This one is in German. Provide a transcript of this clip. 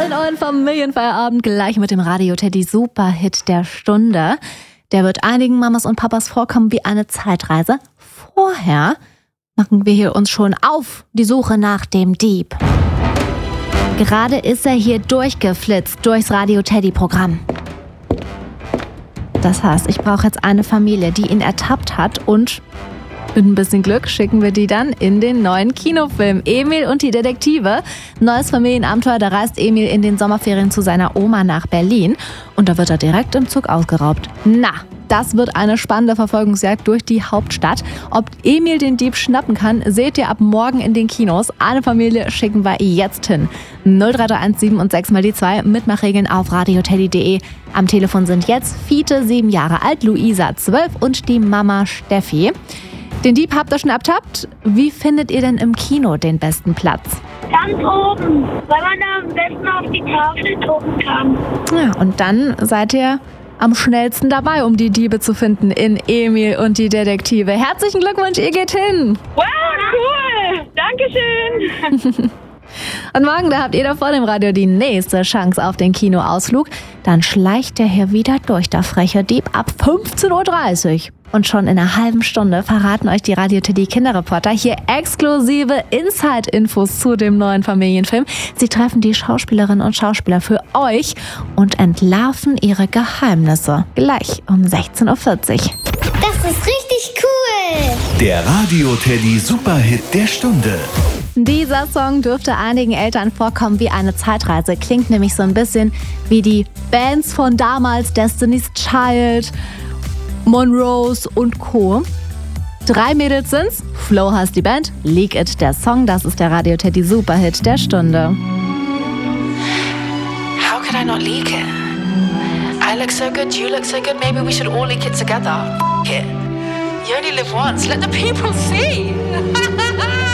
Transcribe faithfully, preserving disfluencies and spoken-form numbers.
vollen euren Familienfeierabend gleich mit dem Radio Teddy Superhit der Stunde. Der wird einigen Mamas und Papas vorkommen wie eine Zeitreise. Vorher machen wir hier uns schon auf die Suche nach dem Dieb. Gerade ist er hier durchgeflitzt durchs Radio Teddy Programm. Das heißt, ich brauche jetzt eine Familie, die ihn ertappt hat, und mit ein bisschen Glück schicken wir die dann in den neuen Kinofilm Emil und die Detektive. Neues Familienabenteuer, da reist Emil in den Sommerferien zu seiner Oma nach Berlin und da wird er direkt im Zug ausgeraubt. Na, das wird eine spannende Verfolgungsjagd durch die Hauptstadt. Ob Emil den Dieb schnappen kann, seht ihr ab morgen in den Kinos. Eine Familie schicken wir jetzt hin. null drei drei eins sieben und sechs mal die zwei. Mitmachregeln auf radioteddy punkt de. Am Telefon sind jetzt Fiete, sieben Jahre alt, Luisa, zwölf und die Mama Steffi. Den Dieb habt ihr schon ertappt. Wie findet ihr denn im Kino den besten Platz? Ganz oben, weil man da am besten auf die Tafel gucken kann. Ja, und dann seid ihr am schnellsten dabei, um die Diebe zu finden in Emil und die Detektive. Herzlichen Glückwunsch, ihr geht hin! Wow, cool! Dankeschön! Und morgen, da habt ihr da vor dem Radio die nächste Chance auf den Kinoausflug. Dann schleicht der hier wieder durch, der freche Dieb, ab fünfzehn Uhr dreißig. Und schon in einer halben Stunde verraten euch die Radio Teddy Kinderreporter hier exklusive Inside-Infos zu dem neuen Familienfilm. Sie treffen die Schauspielerinnen und Schauspieler für euch und entlarven ihre Geheimnisse. Gleich um sechzehn Uhr vierzig. Das ist richtig cool! Der Radio Teddy Superhit der Stunde. Dieser Song dürfte einigen Eltern vorkommen wie eine Zeitreise. Klingt nämlich so ein bisschen wie die Bands von damals, Destiny's Child, Monrose und Co. Drei Mädels sind's. Flo heißt die Band, Leak It der Song. Das ist der Radio Teddy Superhit der Stunde. How could I not leak it? I look so good, you look so good, maybe we should all leak it together. F it. You only live once, let the people see.